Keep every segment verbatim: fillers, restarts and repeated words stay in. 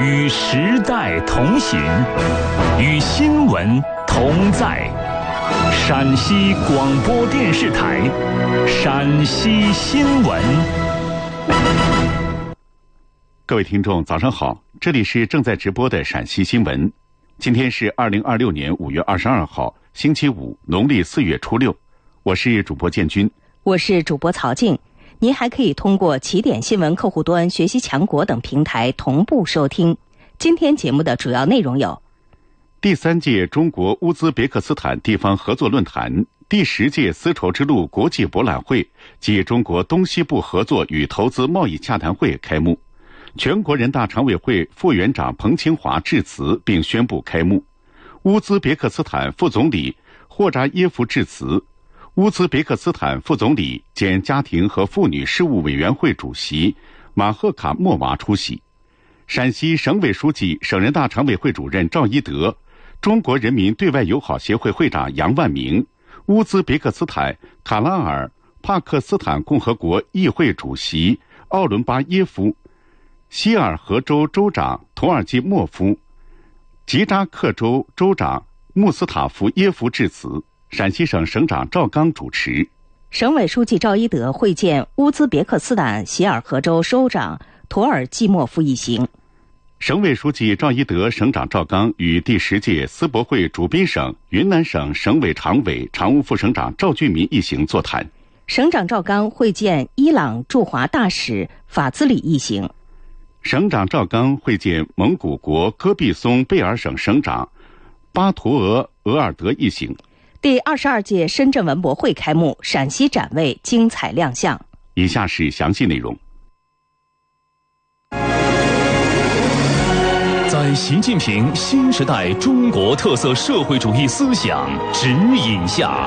与时代同行，与新闻同在。陕西广播电视台陕西新闻。 各位听众早上好，这里是正在直播的陕西新闻。今天是二零二六年五月二十二号，星期五，农历四月初六。我是主播建军， 我是主播曹静。您还可以通过起点新闻客户端、学习强国等平台同步收听。今天节目的主要内容有： 第三届中国乌兹别克斯坦地方合作论坛、第十届丝绸之路国际博览会及中国东西部合作与投资贸易洽谈会开幕。全国人大常委会副委员长彭清华致辞并宣布开幕。乌兹别克斯坦副总理霍扎耶夫致辞。乌兹别克斯坦副总理兼家庭和妇女事务委员会主席马赫卡莫娃出席。陕西省委书记、省人大常委会主任赵一德，中国人民对外友好协会会长杨万明，乌兹别克斯坦卡拉尔帕克斯坦共和国议会主席奥伦巴耶夫，希尔河州州长图尔基莫夫，吉扎克州州长穆斯塔夫耶夫致辞。陕西省省长赵刚主持。 省委书记赵一德会见乌兹别克斯坦希尔河州州长图尔季莫夫一行。 省委书记赵一德、省长赵刚与第十届丝博会主宾省云南省省委常委、常务副省长赵俊民一行座谈。 省长赵刚会见伊朗驻华大使法兹里一行。 省长赵刚会见蒙古国戈壁松贝尔省省长巴图额额尔德一行。 第二十二届深圳文博会开幕，陕西展位精彩亮相。 以下是详细内容。 在习近平新时代中国特色社会主义思想指引下，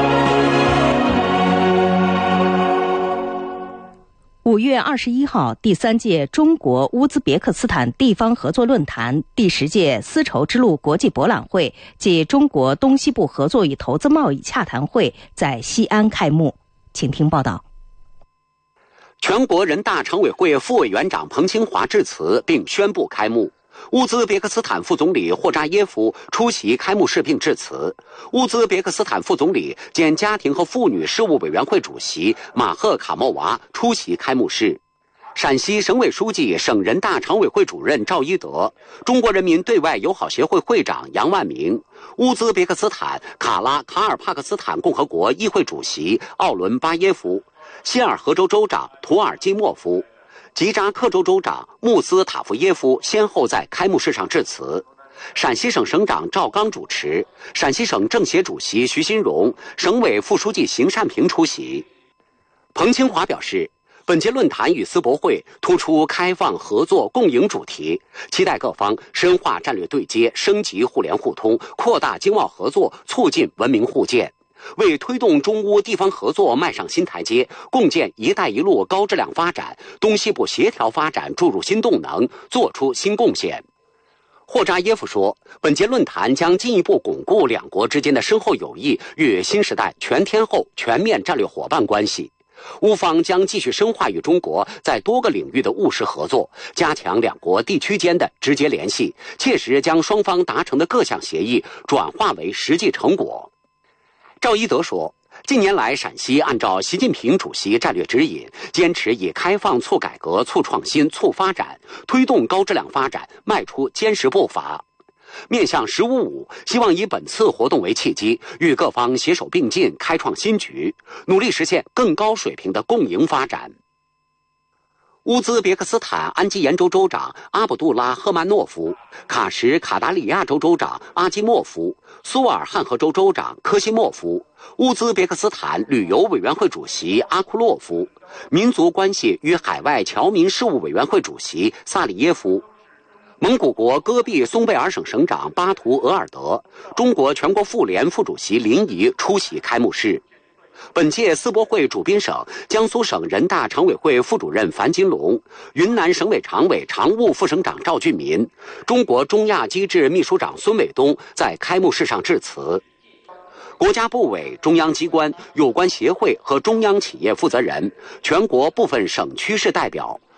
五月二十一号，第三届中国乌兹别克斯坦地方合作论坛、第十届丝绸之路国际博览会及中国东西部合作与投资贸易洽谈会在西安开幕。请听报道。 全国人大常委会副委员长彭清华致辞并宣布开幕。乌兹别克斯坦副总理霍扎耶夫出席开幕式并致辞。乌兹别克斯坦副总理兼家庭和妇女事务委员会主席马赫卡莫娃出席开幕式。陕西省委书记、省人大常委会主任赵一德，中国人民对外友好协会会长杨万明，乌兹别克斯坦卡拉卡尔帕克斯坦共和国议会主席奥伦巴耶夫，希尔河州州长图尔基莫夫，吉扎克州州长穆斯塔夫耶夫先后在开幕式上致辞。陕西省省长赵刚主持，陕西省政协主席徐新荣、省委副书记邢善平出席。彭清华表示，本届论坛与丝博会突出开放合作共赢主题，期待各方深化战略对接，升级互联互通，扩大经贸合作，促进文明互鉴，为推动中乌地方合作迈上新台阶，共建“一带一路”高质量发展、东西部协调发展注入新动能，做出新贡献。霍扎耶夫说，本届论坛将进一步巩固两国之间的深厚友谊与新时代全天候全面战略伙伴关系。乌方将继续深化与中国在多个领域的务实合作，加强两国地区间的直接联系，切实将双方达成的各项协议转化为实际成果。赵一德说，近年来陕西按照习近平主席战略指引，坚持以开放促改革、促创新、促发展，推动高质量发展迈出坚实步伐。面向十五五，希望以本次活动为契机，与各方携手并进，开创新局，努力实现更高水平的共赢发展。乌兹别克斯坦安基延州州长阿卜杜拉·赫曼诺夫，卡什卡达里亚州州长阿基莫夫，苏尔汉河州州长科西莫夫，乌兹别克斯坦旅游委员会主席阿库洛夫，民族关系与海外侨民事务委员会主席萨里耶夫，蒙古国戈壁松贝尔省省长巴图额尔德，中国全国妇联副主席林怡出席开幕式。本届丝博会主宾省江苏省人大常委会副主任樊金龙，云南省委常委、常务副省长赵俊民，中国中亚机制秘书长孙伟东在开幕式上致辞。国家部委、中央机关、有关协会和中央企业负责人、全国部分省区市代表、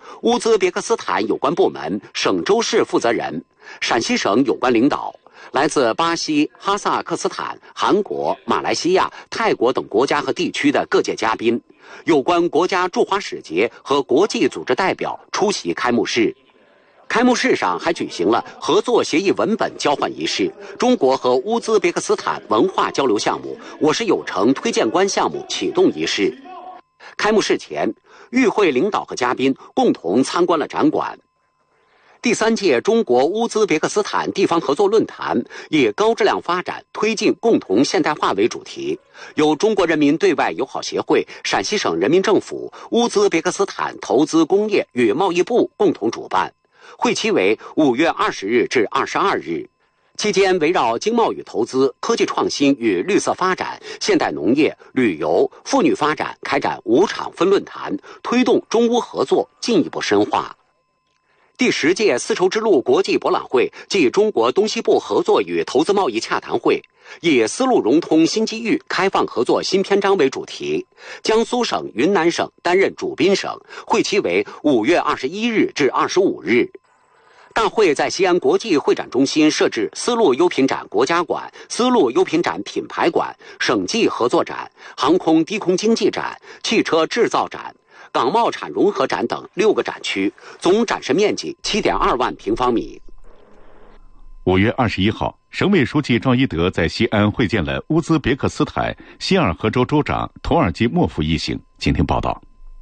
乌兹别克斯坦有关部门、省州市负责人、陕西省有关领导，来自巴西、哈萨克斯坦、韩国、马来西亚、泰国等国家和地区的各界嘉宾，有关国家驻华使节和国际组织代表出席开幕式。开幕式上还举行了合作协议文本交换仪式、中国和乌兹别克斯坦文化交流项目“我是有成推荐官”项目启动仪式。开幕式前，与会领导和嘉宾共同参观了展馆。第三届中国乌兹别克斯坦地方合作论坛以高质量发展推进共同现代化为主题，由中国人民对外友好协会、陕西省人民政府、乌兹别克斯坦投资工业与贸易部共同主办。会期为五月二十日至二十二日，期间围绕经贸与投资、科技创新与绿色发展、现代农业、旅游、妇女发展开展五场分论坛，推动中乌合作进一步深化。第十届丝绸之路国际博览会暨中国东西部合作与投资贸易洽谈会以丝路融通新机遇、开放合作新篇章为主题，江苏省、云南省担任主宾省，会期为五月二十一日至二十五日。大会在西安国际会展中心设置丝路优品展国家馆、丝路优品展品牌馆、省际合作展、航空低空经济展、汽车制造展、港贸产融合展等六个展区，总展示面积 七点二万平方米。 五月二十一号，省委书记赵一德在西安会见了乌兹别克斯坦希尔河州州长图尔基莫夫一行。请听报道。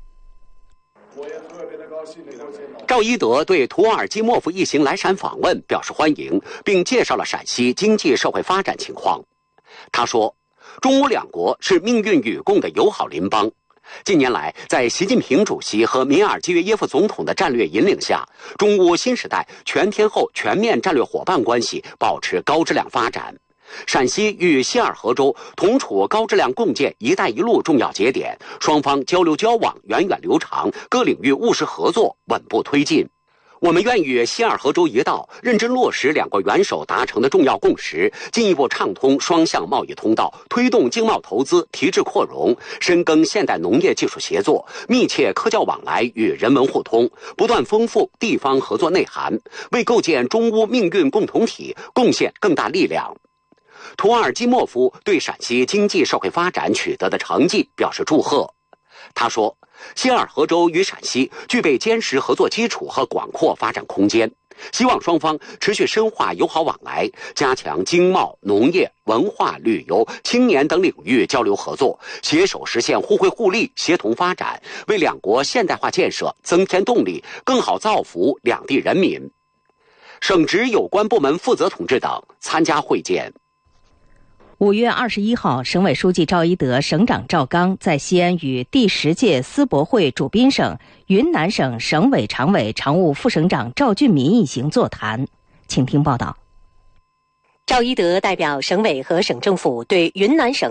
赵一德对图尔基莫夫一行来陕访问表示欢迎，并介绍了陕西经济社会发展情况。他说，中乌两国是命运与共的友好邻邦。近年来，在习近平主席和米尔基约耶夫总统的战略引领下，中乌新时代全天候全面战略伙伴关系保持高质量发展。陕西与希尔河州同处高质量共建“一带一路”重要节点，双方交流交往源远流长，各领域务实合作稳步推进。我们愿与希尔河州一道认真落实两国元首达成的重要共识，进一步畅通双向贸易通道，推动经贸投资提质扩容，深耕现代农业技术协作，密切科教往来与人文互通，不断丰富地方合作内涵，为构建中乌命运共同体贡献更大力量。图尔基莫夫对陕西经济社会发展取得的成绩表示祝贺。他说，希尔河州与陕西具备坚实合作基础和广阔发展空间，希望双方持续深化友好往来，加强经贸、农业、文化、旅游、青年等领域交流合作，携手实现互惠互利、协同发展，为两国现代化建设增添动力，更好造福两地人民。省直有关部门负责同志等参加会见。 五月二十一号，省委书记赵一德、省长赵刚在西安与第十届丝博会主宾省云南省省委常委常务副省长赵俊民一行座谈。请听报道。 赵一德代表省委和省政府对云南省